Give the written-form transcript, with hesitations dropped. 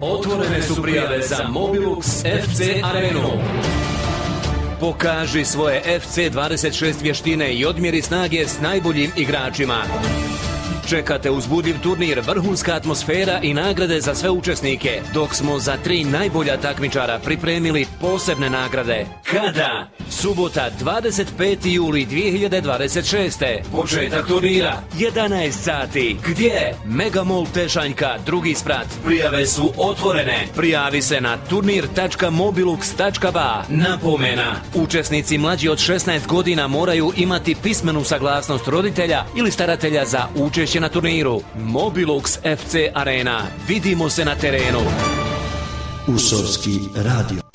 Otvorene su prijave za Mobilux FC Arenu. Pokaži svoje FC26 vještine i odmjeri snage s najboljim igračima. Čekate uzbudljiv turnir, vrhunska atmosfera i nagrade za sve učesnike, dok smo za 3 najbolja takmičara pripremili posebne nagrade. Kada? Subota 25. juli 2026. Početak turnira 11 sati. Gdje? Megamall Tešanjka, drugi sprat. Prijave su otvorene. Prijavi se na turnir.mobilux.ba. Napomena: učesnici mlađi od 16 godina moraju imati pismenu saglasnost roditelja ili staratelja za učešće na turniru. Mobilux FC Arena. Vidimo se na terenu. Usovski radio.